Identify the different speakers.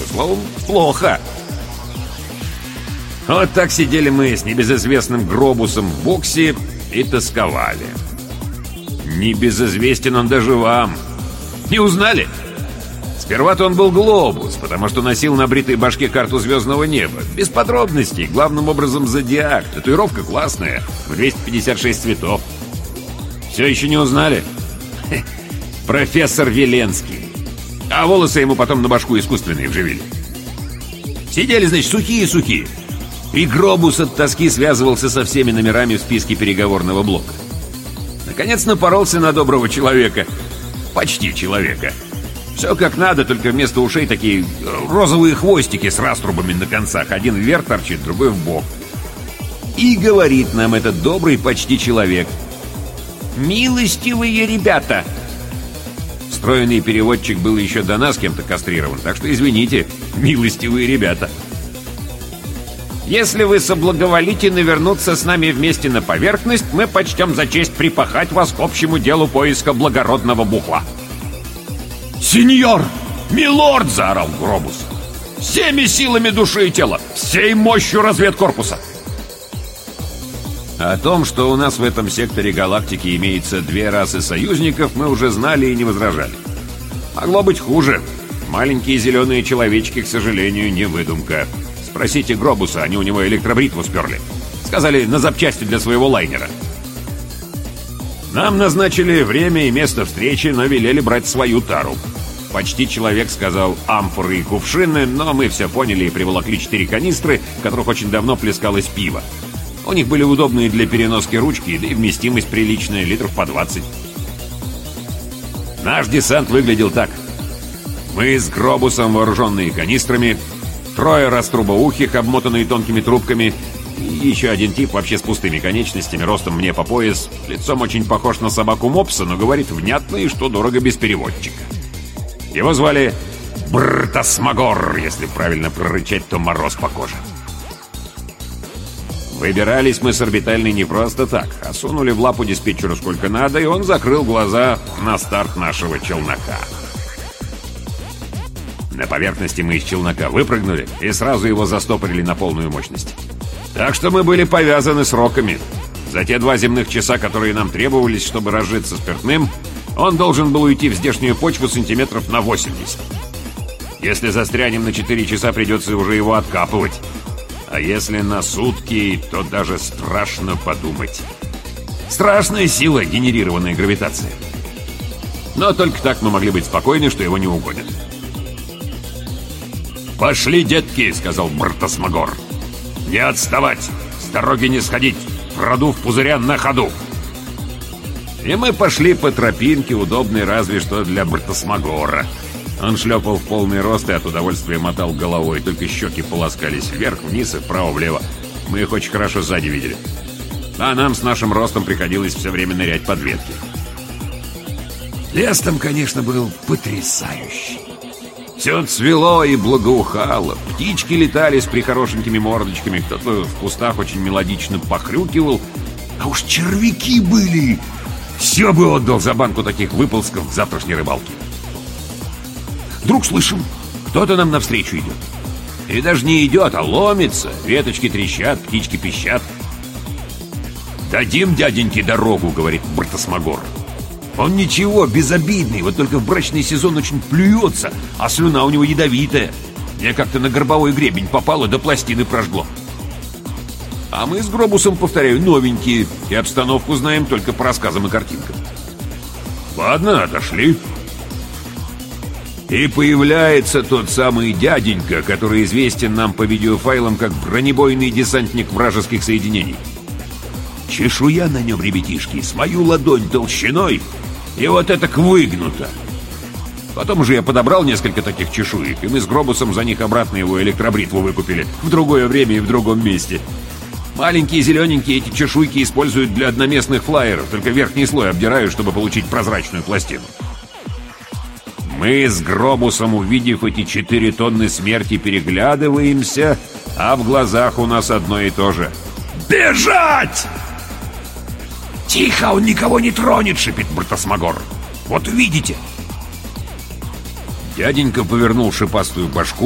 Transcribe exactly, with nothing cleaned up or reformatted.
Speaker 1: Словом, плохо. Вот так сидели мы с небезызвестным Гробусом в боксе и тосковали. Небезызвестен он даже вам. Не узнали? Сперва-то он был Глобус, потому что носил на бритой башке карту звездного неба. Без подробностей, главным образом зодиак. Татуировка классная, в двести пятьдесят шесть цветов. Все еще не узнали? Хе, профессор Веленский. А волосы ему потом на башку искусственные вживили. Сидели, значит, сухие-сухие. И Гробус от тоски связывался со всеми номерами в списке переговорного блока. Наконец напоролся на доброго человека. Почти человека. Все как надо, только вместо ушей такие розовые хвостики с раструбами на концах. Один вверх торчит, другой вбок. И говорит нам этот добрый почти человек: «Милостивые ребята!» Встроенный переводчик был еще до нас кем-то кастрирован, так что извините, милостивые ребята. «Если вы соблаговолите навернуться с нами вместе на поверхность, мы почтем за честь припахать вас к общему делу поиска благородного бухла». «Сеньор! Милорд!» — заорал Гробус. «Всеми силами души и тела! Всей мощью разведкорпуса!» О том, что у нас в этом секторе галактики имеется две расы союзников, мы уже знали и не возражали. Могло быть хуже. Маленькие зеленые человечки, к сожалению, не выдумка. Спросите Гробуса, они у него электробритву сперли. Сказали, на запчасти для своего лайнера. Нам назначили время и место встречи, но велели брать свою тару. Почти человек сказал амфоры и кувшины, но мы все поняли и приволокли четыре канистры, в которых очень давно плескалось пиво. У них были удобные для переноски ручки, да и вместимость приличная, литров по двадцать. Наш десант выглядел так. Мы с Гробусом, вооруженные канистрами, трое раструбоухих, обмотанные тонкими трубками, и еще один тип вообще с пустыми конечностями, ростом мне по пояс, лицом очень похож на собаку Мопса, но говорит внятно и что дорого без переводчика. Его звали Бртасмагор, если правильно прорычать, то мороз по коже. Выбирались мы с орбитальной не просто так, а сунули в лапу диспетчеру сколько надо, и он закрыл глаза на старт нашего челнока. На поверхности мы из челнока выпрыгнули и сразу его застопорили на полную мощность. Так что мы были повязаны сроками. За те два земных часа, которые нам требовались, чтобы разжиться спиртным, он должен был уйти в здешнюю почву сантиметров на восемьдесят. Если застрянем на четыре часа, придется уже его откапывать. А если на сутки, то даже страшно подумать. Страшная сила, генерированная гравитацией. Но только так мы могли быть спокойны, что его не угонят. «Пошли, детки», — сказал Бртасмагор. «Не отставать! С дороги не сходить! Продув пузыря на ходу!» И мы пошли по тропинке, удобной разве что для Бртасмагора. Он шлепал в полный рост и от удовольствия мотал головой, только щеки полоскались вверх-вниз и вправо-влево. Мы их очень хорошо сзади видели. А нам с нашим ростом приходилось все время нырять под ветки. Лес там, конечно, был потрясающий. Все цвело и благоухало. Птички летали с прихорошенькими мордочками. Кто-то в кустах очень мелодично похрюкивал. А уж червяки были! Все бы отдал за банку таких выползков к завтрашней рыбалке. Вдруг слышим, кто-то нам навстречу идет. И даже не идет, а ломится. Веточки трещат, птички пищат. «Дадим дяденьке дорогу», — говорит Бртасмагор. Он ничего, безобидный, вот только в брачный сезон очень плюется, а слюна у него ядовитая. Мне как-то на горбовой гребень попало, до пластины прожгло. А мы с Гробусом, повторяю, новенькие, и обстановку знаем только по рассказам и картинкам. Ладно, отошли. И появляется тот самый дяденька, который известен нам по видеофайлам как бронебойный десантник вражеских соединений. Чешуя на нем, ребятишки, с мою ладонь толщиной, и вот это выгнуто. Потом уже я подобрал несколько таких чешуек, и мы с Гробусом за них обратно его электробритву выкупили в другое время и в другом месте. Маленькие зелененькие эти чешуйки используют для одноместных флайеров, только верхний слой обдирают, чтобы получить прозрачную пластину. Мы с Гробусом, увидев эти четыре тонны смерти, переглядываемся, а в глазах у нас одно и то же. «Бежать!» «Тихо, он никого не тронет!» — шипит Бртасмагор. «Вот увидите!» Дяденька повернул шипастую башку,